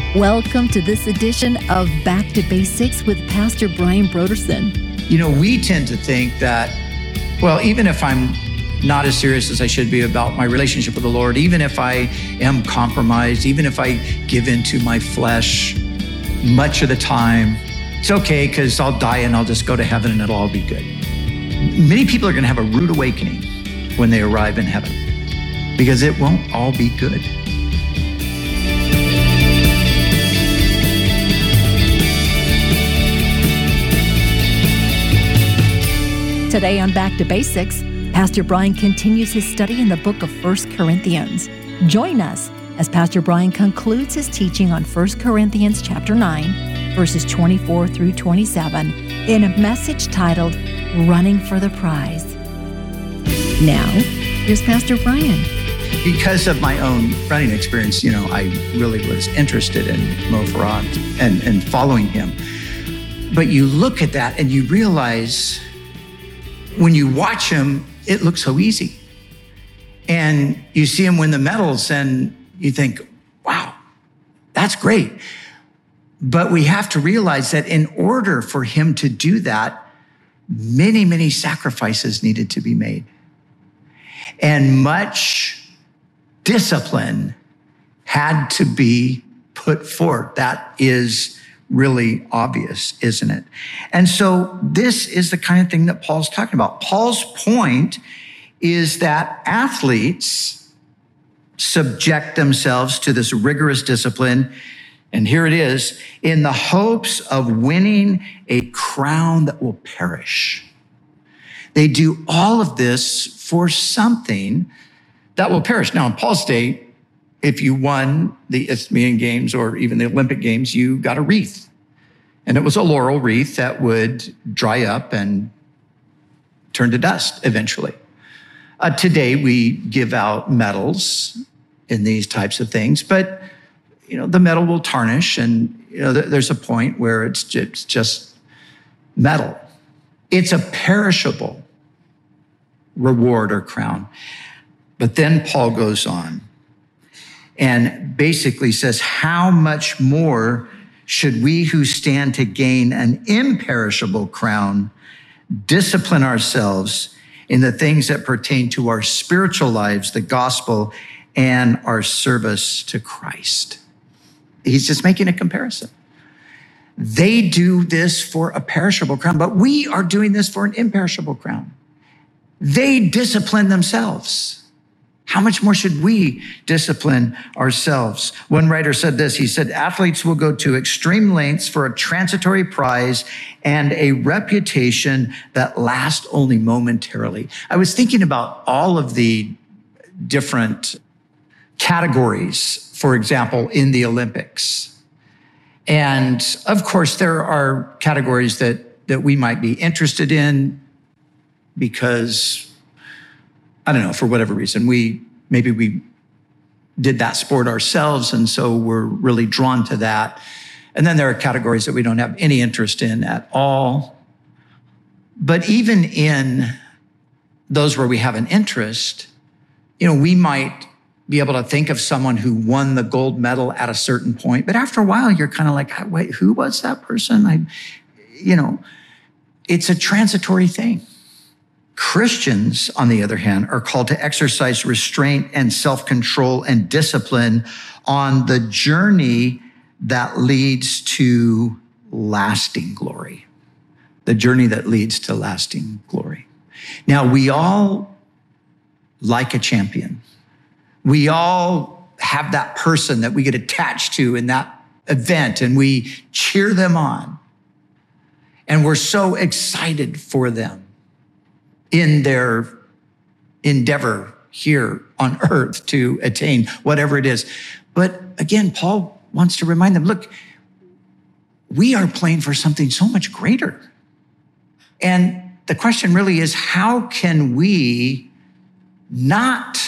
Welcome to this edition of Back to Basics with Pastor Brian Brodersen. You know, we tend to think that, well, even if I'm not as serious as I should be about my relationship with the Lord, even if I am compromised, even if I give into my flesh much of the time, it's okay because I'll die and I'll just go to heaven and it'll all be good. Many people are going to have a rude awakening when they arrive in heaven because it won't all be good. Today on Back to Basics, Pastor Brian continues his study in the book of 1 Corinthians. Join us as Pastor Brian concludes his teaching on 1 Corinthians chapter 9, verses 24 through 27, in a message titled, Running for the Prize. Now, here's Pastor Brian. Because of my own running experience, you know, I really was interested in Mo Farah and following him. But you look at that and you realize when you watch him, it looks so easy. And you see him win the medals and you think, wow, that's great. But we have to realize that in order for him to do that, many, many sacrifices needed to be made. And much discipline had to be put forth. That is really obvious, isn't it? And so this is the kind of thing that Paul's talking about. Paul's point is that athletes subject themselves to this rigorous discipline, and here it is, in the hopes of winning a crown that will perish. They do all of this for something that will perish. Now, in Paul's day, if you won the Isthmian Games or even the Olympic Games, you got a wreath. And it was a laurel wreath that would dry up and turn to dust eventually. Today, we give out medals in these types of things, but you know the medal will tarnish, and you know there's a point where it's just metal. It's a perishable reward or crown. But then Paul goes on and basically says, how much more should we who stand to gain an imperishable crown discipline ourselves in the things that pertain to our spiritual lives, the gospel, and our service to Christ? He's just making a comparison. They do this for a perishable crown, but we are doing this for an imperishable crown. They discipline themselves. How much more should we discipline ourselves? One writer said this. He said, athletes will go to extreme lengths for a transitory prize and a reputation that lasts only momentarily. I was thinking about all of the different categories, for example, in the Olympics. And of course, there are categories that we might be interested in because, I don't know, for whatever reason, maybe we did that sport ourselves, and so we're really drawn to that. And then there are categories that we don't have any interest in at all. But even in those where we have an interest, you know, we might be able to think of someone who won the gold medal at a certain point, but after a while, you're kind of like, wait, who was that person? It's a transitory thing. Christians, on the other hand, are called to exercise restraint and self-control and discipline on the journey that leads to lasting glory. The journey that leads to lasting glory. Now, we all like a champion. We all have that person that we get attached to in that event, and we cheer them on. And we're so excited for them in their endeavor here on earth to attain whatever it is. But again, Paul wants to remind them, look, we are playing for something so much greater. And the question really is, how can we not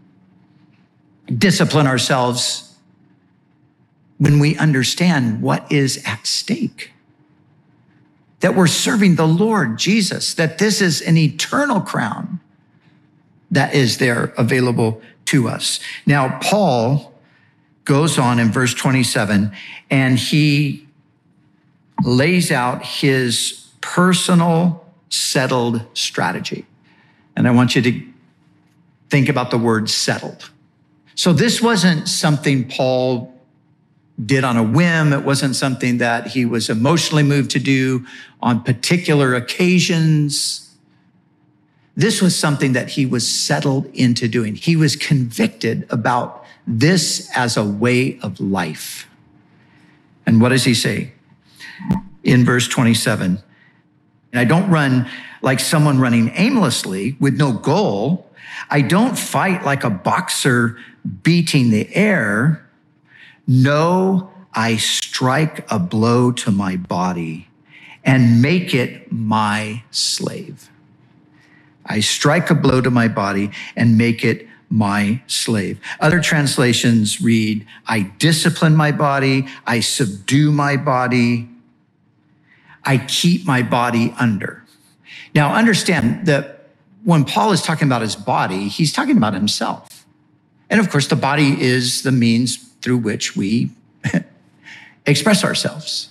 discipline ourselves when we understand what is at stake? That we're serving the Lord Jesus, that this is an eternal crown that is there available to us. Now, Paul goes on in verse 27, and he lays out his personal settled strategy. And I want you to think about the word settled. So this wasn't something Paul did on a whim. It wasn't something that he was emotionally moved to do on particular occasions. This was something that he was settled into doing. He was convicted about this as a way of life. And what does he say? In verse 27, and I don't run like someone running aimlessly with no goal. I don't fight like a boxer beating the air. No, I strike a blow to my body and make it my slave. I strike a blow to my body and make it my slave. Other translations read, I discipline my body, I subdue my body, I keep my body under. Now understand that when Paul is talking about his body, he's talking about himself. And of course, the body is the means through which we express ourselves.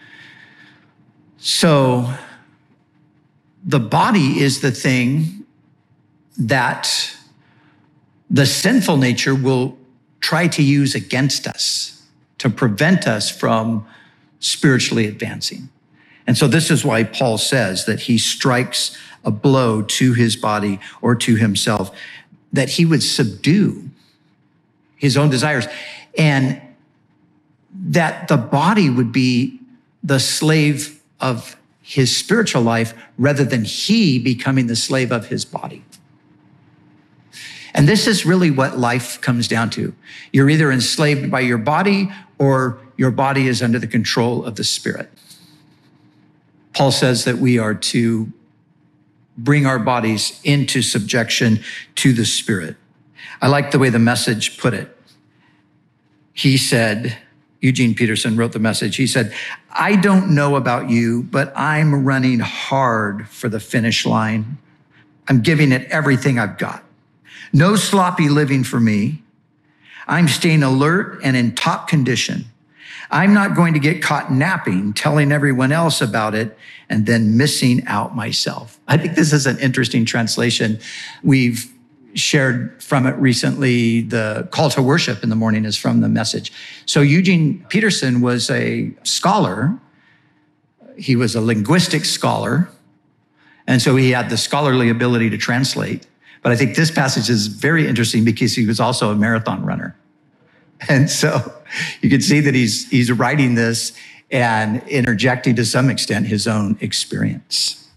So the body is the thing that the sinful nature will try to use against us to prevent us from spiritually advancing. And so this is why Paul says that he strikes a blow to his body or to himself, that he would subdue his own desires, and that the body would be the slave of his spiritual life rather than he becoming the slave of his body. And this is really what life comes down to. You're either enslaved by your body or your body is under the control of the Spirit. Paul says that we are to bring our bodies into subjection to the Spirit. I like the way the Message put it. He said, Eugene Peterson wrote the Message. He said, I don't know about you, but I'm running hard for the finish line. I'm giving it everything I've got. No sloppy living for me. I'm staying alert and in top condition. I'm not going to get caught napping, telling everyone else about it, and then missing out myself. I think this is an interesting translation. We've shared from it recently. The call to worship in the morning is from the Message. So Eugene Peterson was a scholar. He was a linguistic scholar. And so he had the scholarly ability to translate. But I think this passage is very interesting because he was also a marathon runner. And so you can see that he's writing this and interjecting to some extent his own experience.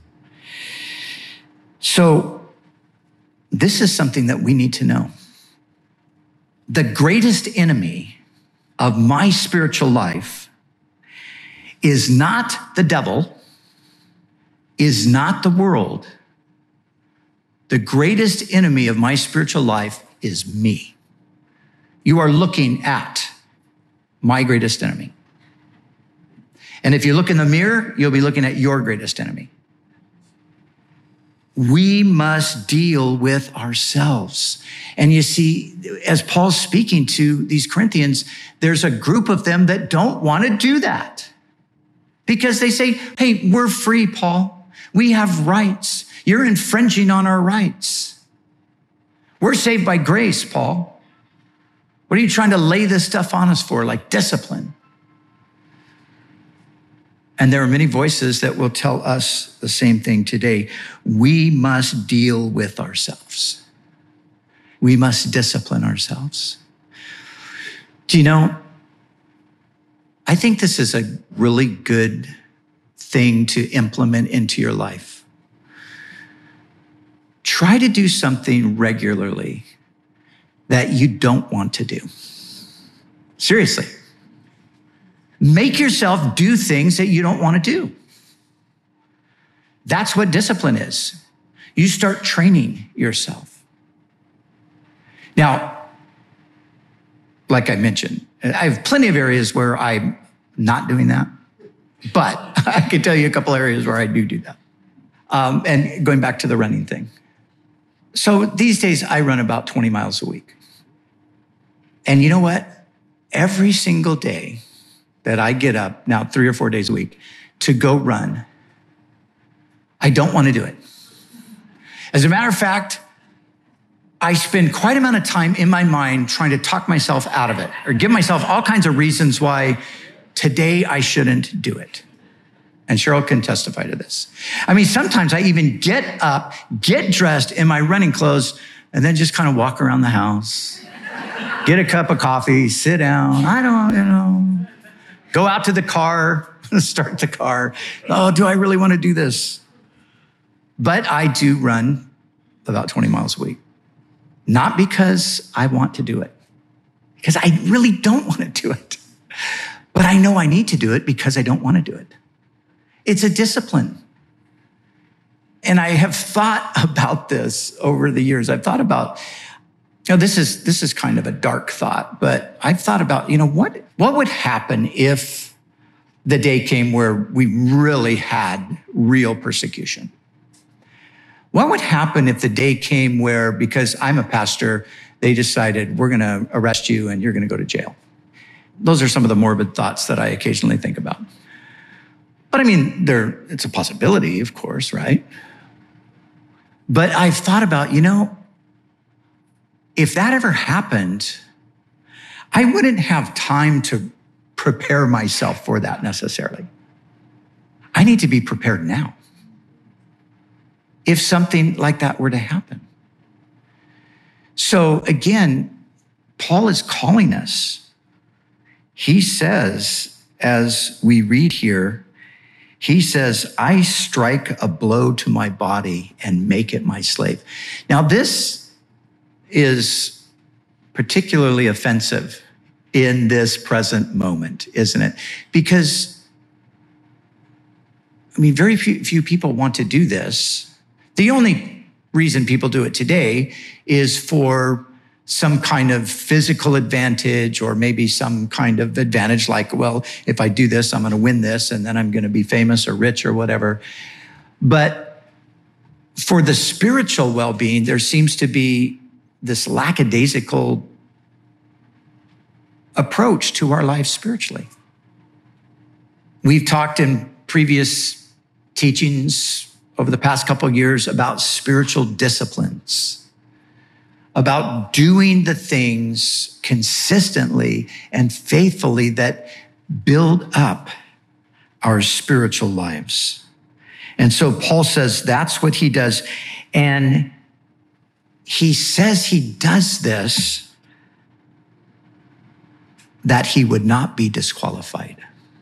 So this is something that we need to know. The greatest enemy of my spiritual life is not the devil, is not the world. The greatest enemy of my spiritual life is me. You are looking at my greatest enemy. And if you look in the mirror, you'll be looking at your greatest enemy. We must deal with ourselves. And you see, as Paul's speaking to these Corinthians, there's a group of them that don't want to do that because they say, hey, we're free, Paul. We have rights. You're infringing on our rights. We're saved by grace, Paul. What are you trying to lay this stuff on us for, like discipline? And there are many voices that will tell us the same thing today. We must deal with ourselves. We must discipline ourselves. Do you know, I think this is a really good thing to implement into your life. Try to do something regularly that you don't want to do. Seriously. Make yourself do things that you don't want to do. That's what discipline is. You start training yourself. Now, like I mentioned, I have plenty of areas where I'm not doing that, but I can tell you a couple areas where I do that. And going back to the running thing. So these days I run about 20 miles a week. And you know what? every single day that I get up, now 3 or 4 days a week, to go run, I don't want to do it. As a matter of fact, I spend quite an amount of time in my mind trying to talk myself out of it or give myself all kinds of reasons why today I shouldn't do it. And Cheryl can testify to this. I mean, sometimes I even get up, get dressed in my running clothes, and then just kind of walk around the house, get a cup of coffee, sit down. I don't, go out to the car, start the car. Oh, do I really want to do this? But I do run about 20 miles a week. Not because I want to do it, because I really don't want to do it. But I know I need to do it because I don't want to do it. It's a discipline. And I have thought about this over the years. I've thought about, this is kind of a dark thought, but I've thought about, what would happen if the day came where we really had real persecution? What would happen if the day came where, because I'm a pastor, they decided we're going to arrest you and you're going to go to jail? Those are some of the morbid thoughts that I occasionally think about. But I mean, it's a possibility, of course, right? But I've thought about, if that ever happened, I wouldn't have time to prepare myself for that necessarily. I need to be prepared now if something like that were to happen. So again, Paul is calling us. He says, as we read here, he says, I strike a blow to my body and make it my slave. Now, this is particularly offensive in this present moment, isn't it? Because, very few people want to do this. The only reason people do it today is for some kind of physical advantage or maybe some kind of advantage like, well, if I do this, I'm going to win this and then I'm going to be famous or rich or whatever. But for the spiritual well-being, there seems to be this lackadaisical approach to our lives spiritually. We've talked in previous teachings over the past couple of years about spiritual disciplines, about doing the things consistently and faithfully that build up our spiritual lives. And so Paul says that's what he does. And he says he does this that he would not be disqualified.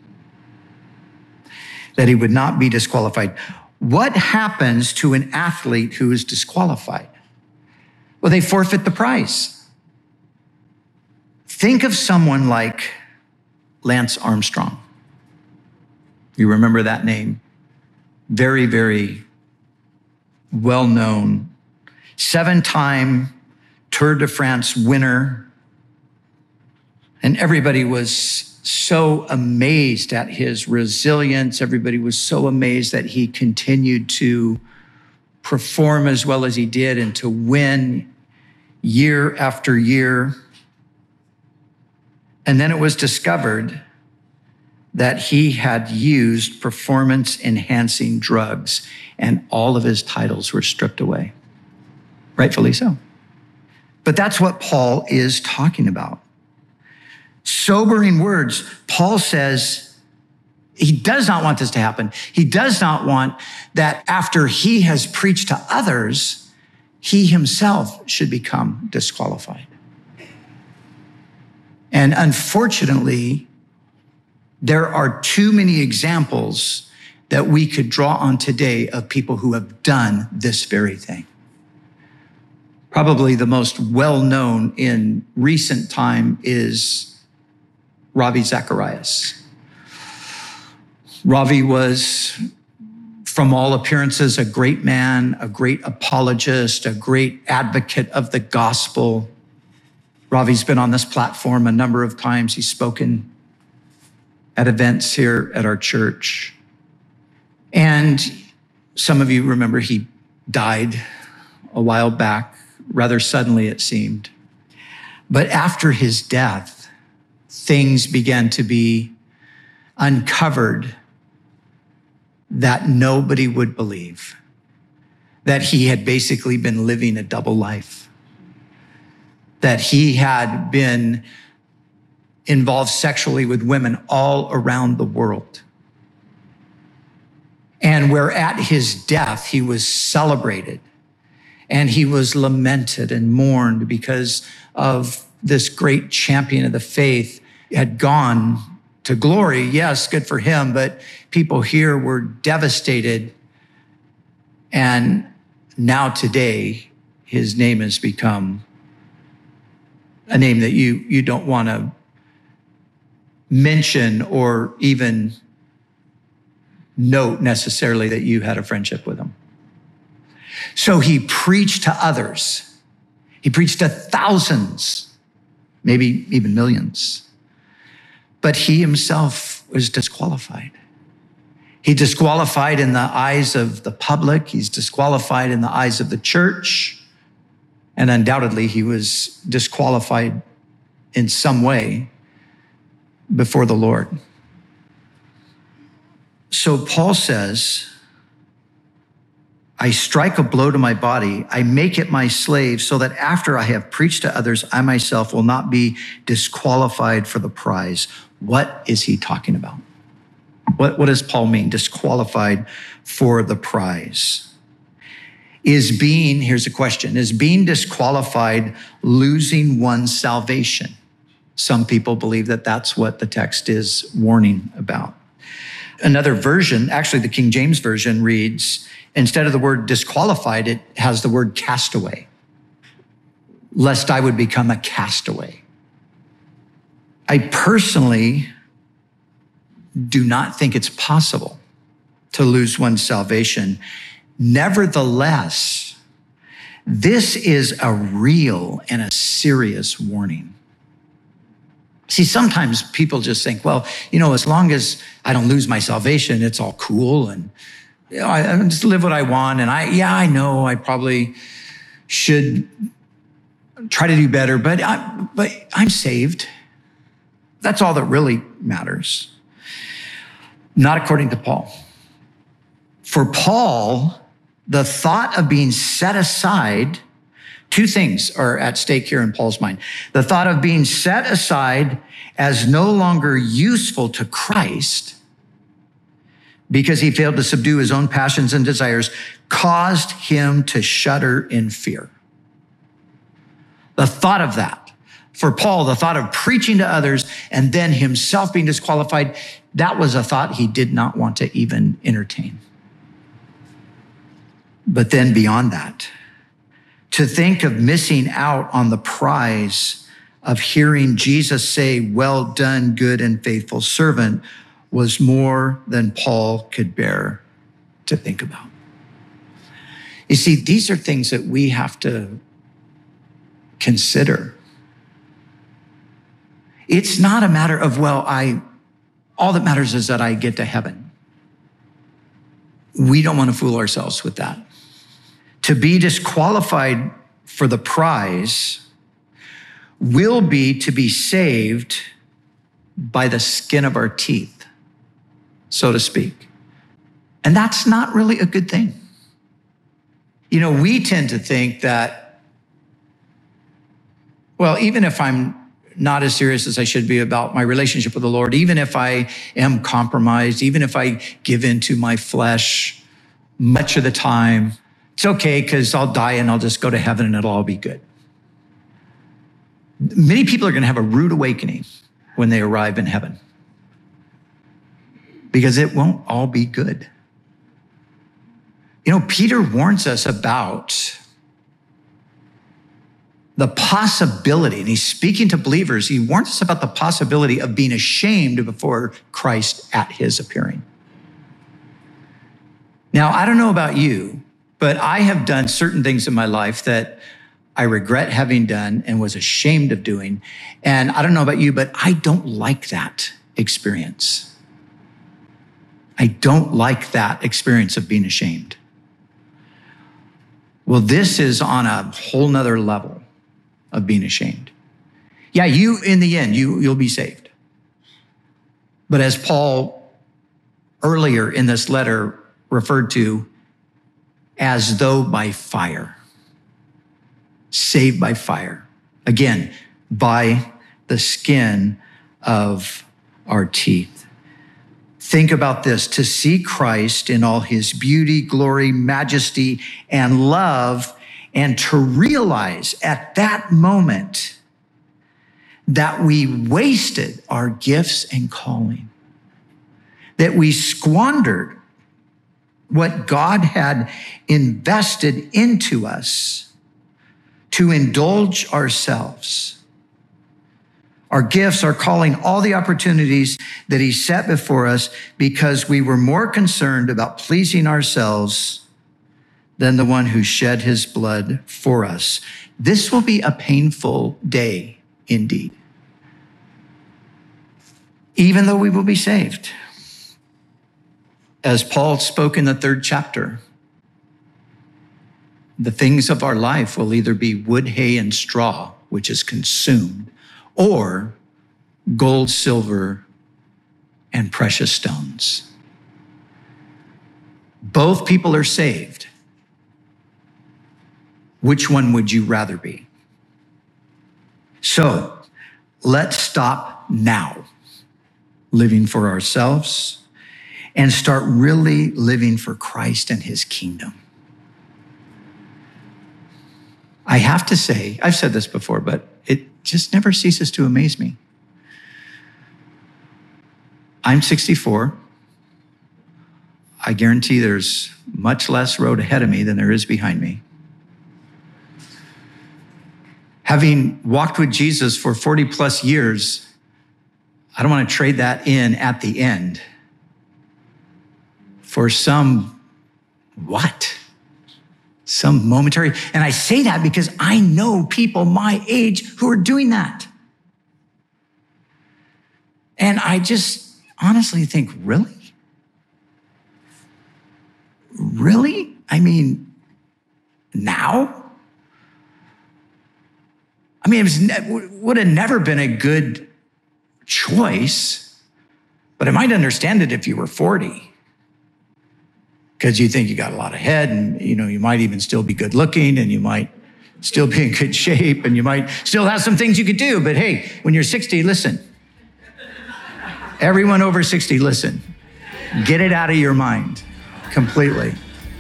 That he would not be disqualified. What happens to an athlete who is disqualified? Well, they forfeit the prize. Think of someone like Lance Armstrong. You remember that name? Very, very well-known, 7-time Tour de France winner. And everybody was so amazed at his resilience. Everybody was so amazed that he continued to perform as well as he did and to win year after year. And then it was discovered that he had used performance-enhancing drugs and all of his titles were stripped away. Rightfully so. But that's what Paul is talking about. Sobering words. Paul says he does not want this to happen. He does not want that after he has preached to others, he himself should become disqualified. And unfortunately, there are too many examples that we could draw on today of people who have done this very thing. Probably the most well-known in recent time is Ravi Zacharias. Ravi was, from all appearances, a great man, a great apologist, a great advocate of the gospel. Ravi's been on this platform a number of times. He's spoken at events here at our church. And some of you remember he died a while back, rather suddenly it seemed. But after his death, things began to be uncovered that nobody would believe, that he had basically been living a double life, that he had been involved sexually with women all around the world. And where at his death, he was celebrated and he was lamented and mourned because of this great champion of the faith had gone to glory. Yes, good for him, but people here were devastated. And now today, his name has become a name that you don't want to mention or even note necessarily that you had a friendship with him. So he preached to others. He preached to thousands, maybe even millions. But he himself was disqualified. He disqualified in the eyes of the public. He's disqualified in the eyes of the church. And undoubtedly, he was disqualified in some way before the Lord. So Paul says, I strike a blow to my body. I make it my slave so that after I have preached to others, I myself will not be disqualified for the prize. What is he talking about? What does Paul mean? Disqualified for the prize. Here's a question, is being disqualified losing one's salvation? Some people believe that that's what the text is warning about. Another version, actually the King James Version reads, instead of the word disqualified, it has the word castaway, lest I would become a castaway. I personally do not think it's possible to lose one's salvation. Nevertheless, this is a real and a serious warning. See, sometimes people just think, well, as long as I don't lose my salvation, it's all cool. And I just live what I want. And I know I probably should try to do better, but I'm saved. That's all that really matters. Not according to Paul. For Paul, the thought of being set aside, two things are at stake here in Paul's mind. The thought of being set aside as no longer useful to Christ because he failed to subdue his own passions and desires caused him to shudder in fear. The thought of that. For Paul, the thought of preaching to others and then himself being disqualified, that was a thought he did not want to even entertain. But then beyond that, to think of missing out on the prize of hearing Jesus say, well done, good and faithful servant, was more than Paul could bear to think about. You see, these are things that we have to consider. It's not a matter of, all that matters is that I get to heaven. We don't want to fool ourselves with that. To be disqualified for the prize will be to be saved by the skin of our teeth, so to speak. And that's not really a good thing. We tend to think that, even if I'm not as serious as I should be about my relationship with the Lord, even if I am compromised, even if I give in to my flesh much of the time, it's okay because I'll die and I'll just go to heaven and it'll all be good. Many people are going to have a rude awakening when they arrive in heaven because it won't all be good. Peter warns us about the possibility, and he's speaking to believers, he warns us about the possibility of being ashamed before Christ at his appearing. Now, I don't know about you, but I have done certain things in my life that I regret having done and was ashamed of doing. And I don't know about you, but I don't like that experience. I don't like that experience of being ashamed. Well, this is on a whole nother level of being ashamed. Yeah, in the end, you'll be saved. But as Paul earlier in this letter referred to, as though by fire, saved by fire. Again, by the skin of our teeth. Think about this: to see Christ in all his beauty, glory, majesty, and love, and to realize at that moment that we wasted our gifts and calling, that we squandered what God had invested into us to indulge ourselves. Our gifts, our calling, all the opportunities that he set before us because we were more concerned about pleasing ourselves than the one who shed his blood for us. This will be a painful day indeed, even though we will be saved. As Paul spoke in the 3rd chapter, the things of our life will either be wood, hay, and straw, which is consumed, or gold, silver, and precious stones. Both people are saved. Which one would you rather be? So let's stop now living for ourselves and start really living for Christ and his kingdom. I have to say, I've said this before, but it just never ceases to amaze me. I'm 64. I guarantee there's much less road ahead of me than there is behind me. Having walked with Jesus for 40 plus years, I don't want to trade that in at the end for some momentary. And I say that because I know people my age who are doing that. And I just honestly think, really? Really? I mean, now? I mean, it would have never been a good choice, but I might understand it if you were 40. Because you think you got a lot ahead, and you might even still be good looking, and you might still be in good shape, and you might still have some things you could do. But hey, when you're 60, listen. Everyone over 60, listen. Get it out of your mind completely.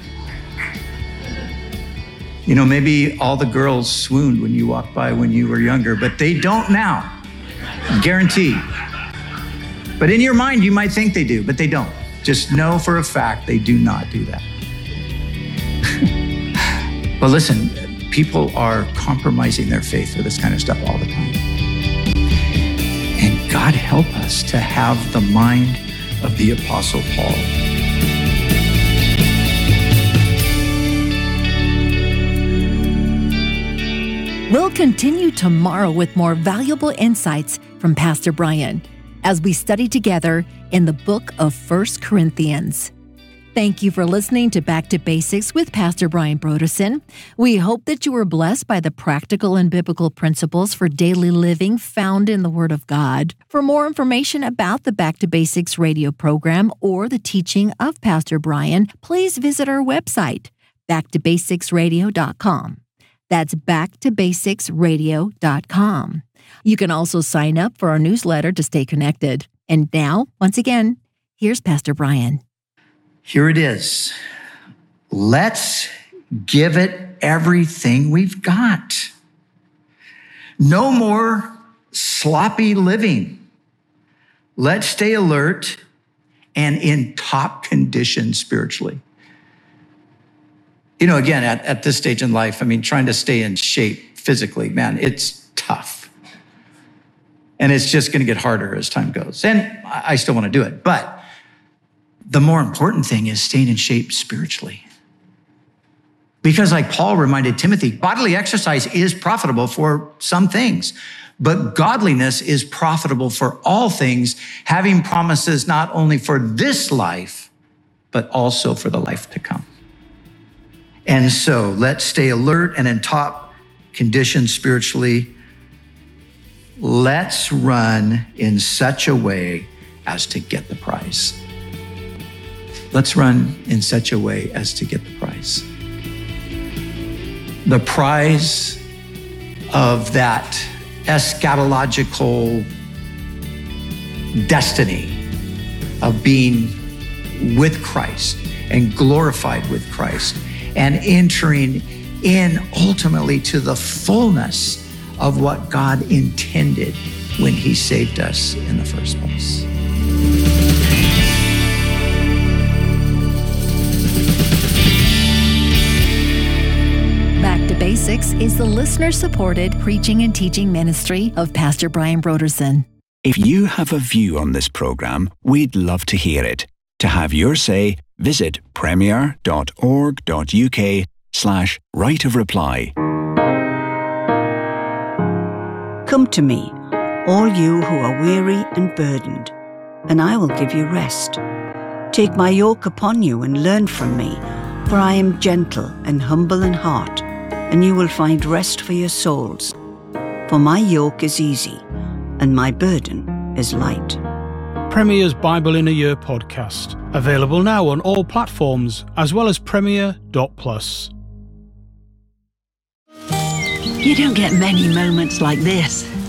Maybe all the girls swooned when you walked by when you were younger, but they don't now. Guaranteed. But in your mind, you might think they do, but they don't. Just know for a fact they do not do that. But listen, people are compromising their faith for this kind of stuff all the time. And God help us to have the mind of the Apostle Paul. We'll continue tomorrow with more valuable insights from Pastor Brian as we study together in the book of 1 Corinthians. Thank you for listening to Back to Basics with Pastor Brian Brodersen. We hope that you were blessed by the practical and biblical principles for daily living found in the Word of God. For more information about the Back to Basics radio program or the teaching of Pastor Brian, please visit our website, backtobasicsradio.com. That's backtobasicsradio.com. You can also sign up for our newsletter to stay connected. And now, once again, here's Pastor Brian. Here it is. Let's give it everything we've got. No more sloppy living. Let's stay alert and in top condition spiritually. Again, at this stage in life, trying to stay in shape physically, man, it's tough. And it's just going to get harder as time goes. And I still want to do it. But the more important thing is staying in shape spiritually. Because like Paul reminded Timothy, bodily exercise is profitable for some things, but godliness is profitable for all things, having promises not only for this life, but also for the life to come. And so let's stay alert and in top condition spiritually. Let's run in such a way as to get the prize. Let's run in such a way as to get the prize. The prize of that eschatological destiny of being with Christ and glorified with Christ and entering in ultimately to the fullness of what God intended when he saved us in the first place. Back to Basics is the listener-supported preaching and teaching ministry of Pastor Brian Brodersen. If you have a view on this program, we'd love to hear it. To have your say, visit premier.org.uk/right of reply. Come to me, all you who are weary and burdened, and I will give you rest. Take my yoke upon you and learn from me, for I am gentle and humble in heart, and you will find rest for your souls. For my yoke is easy, and my burden is light. Premier's Bible in a Year podcast, available now on all platforms, as well as Premier.plus. You don't get many moments like this.